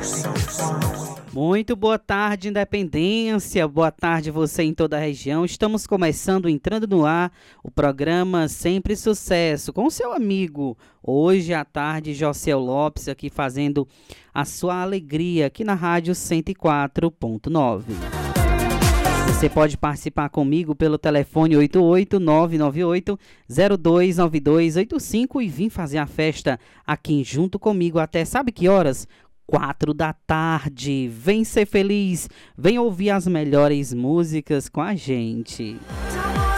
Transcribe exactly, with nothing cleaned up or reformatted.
Muito boa tarde, Independência. Boa tarde, você em toda a região. Estamos começando, entrando no ar, o programa Sempre Sucesso, com o seu amigo. Hoje à tarde, Josiel Lopes, aqui fazendo a sua alegria, aqui na Rádio cento e quatro ponto nove. Você pode participar comigo pelo telefone oito oito nove nove oito zero dois nove dois oito cinco e vir fazer a festa aqui junto comigo até, sabe que horas? Quatro da tarde. Vem ser feliz, vem ouvir as melhores músicas com a gente.